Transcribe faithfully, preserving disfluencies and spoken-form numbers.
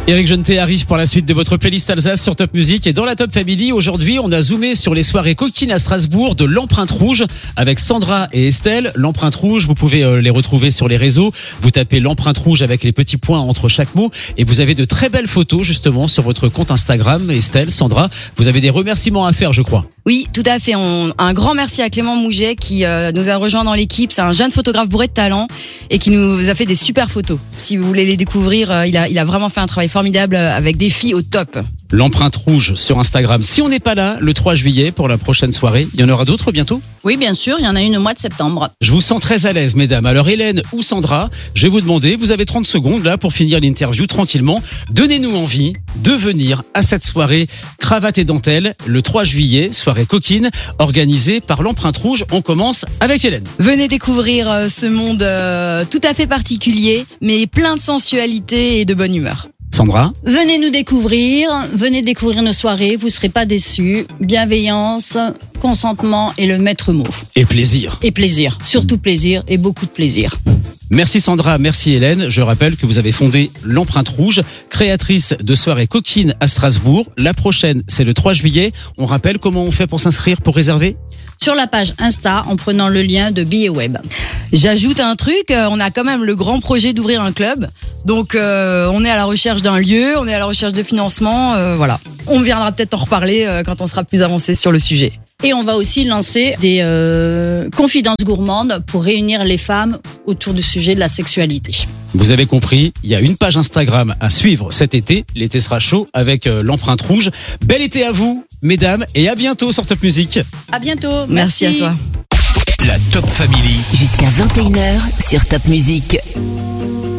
Éric Jeuneté arrive pour la suite de votre playlist Alsace sur Top Music. Et dans la Top Family, aujourd'hui, on a zoomé sur les soirées coquines à Strasbourg de l'Empreinte Rouge avec Sandra et Estelle. L'Empreinte Rouge, vous pouvez les retrouver sur les réseaux. Vous tapez l'Empreinte Rouge avec les petits points entre chaque mot. Et vous avez de très belles photos justement sur votre compte Instagram. Estelle, Sandra, vous avez des remerciements à faire, je crois. Oui, tout à fait. On, un grand merci à Clément Mouget qui euh, nous a rejoint dans l'équipe. C'est un jeune photographe bourré de talent et qui nous a fait des super photos. Si vous voulez les découvrir, euh, il a, il a vraiment fait un travail formidable avec des filles au top. L'Empreinte Rouge sur Instagram. Si on n'est pas là le trois juillet pour la prochaine soirée, il y en aura d'autres bientôt ? Oui, bien sûr, il y en a une au mois de septembre. Je vous sens très à l'aise, mesdames. Alors Hélène ou Sandra, je vais vous demander, vous avez trente secondes là pour finir l'interview tranquillement. Donnez-nous envie de venir à cette soirée cravate et dentelle le trois juillet, soirée coquine, organisée par l'Empreinte Rouge. On commence avec Hélène. Venez découvrir euh, ce monde euh, tout à fait particulier, mais plein de sensualité et de bonne humeur. Sandra ? Venez nous découvrir, venez découvrir nos soirées, vous ne serez pas déçus. Bienveillance, consentement et le maître mot. Et plaisir. Et plaisir, surtout plaisir et beaucoup de plaisir. Merci Sandra, merci Hélène. Je rappelle que vous avez fondé l'Empreinte Rouge, créatrice de soirées coquines à Strasbourg. La prochaine, c'est le trois juillet. On rappelle comment on fait pour s'inscrire, pour réserver ? Sur la page Insta, en prenant le lien de Billets Web. J'ajoute un truc, on a quand même le grand projet d'ouvrir un club. Donc euh, on est à la recherche d'un lieu, on est à la recherche de financement, euh, voilà. On viendra peut-être en reparler euh, quand on sera plus avancé sur le sujet. Et on va aussi lancer des euh, confidences gourmandes pour réunir les femmes autour du sujet de la sexualité. Vous avez compris, il y a une page Instagram à suivre cet été. L'été sera chaud avec euh, l'Empreinte Rouge. Bel été à vous, mesdames, et à bientôt sur Top Music. À bientôt. Merci, Merci à toi. La Top Family. Jusqu'à vingt et une heures sur Top Music.